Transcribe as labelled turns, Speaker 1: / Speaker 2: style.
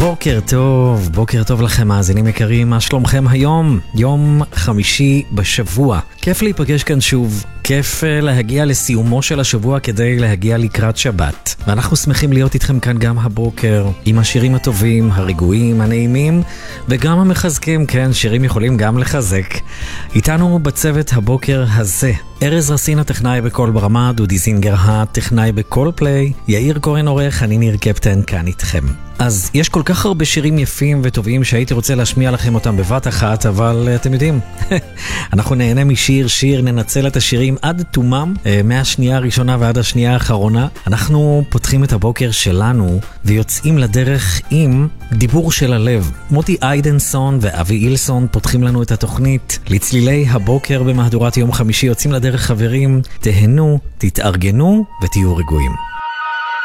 Speaker 1: בוקר טוב לכם מאזינים יקרים, מה שלומכם היום? יום חמישי בשבוע. כיף להיפגש כאן שוב, כיף להגיע לסיומו של השבוע כדי להגיע לקראת שבת. ואנחנו שמחים להיות איתכם כאן גם הבוקר, עם השירים הטובים, הרגועים, הנעימים, וגם המחזקים, כן, שירים יכולים גם לחזק. איתנו בצוות הבוקר הזה, ארז רסין הטכנאי בכל ברמה, דודי זינגר הטכנאי בכל פליי, יאיר קורן עורך, אני ניר קפטן כאן איתכם. אז יש כל כך הרבה שירים יפים וטובים שהייתי רוצה להשמיע לכם אותם בבת אחת, אבל אתם יודעים, אנחנו נהנה משיר, ננצל את השירים עד תומם, מהשנייה הראשונה ועד השנייה האחרונה. אנחנו פותחים את הבוקר שלנו ויוצאים לדרך עם דיבור של הלב. מוטי איידנסון ואבי אילסון פותחים לנו את התוכנית לצלילי הבוקר במהדורת יום חמישי. יוצאים לדרך חברים, תהנו, תתארגנו ותהיו רגועים.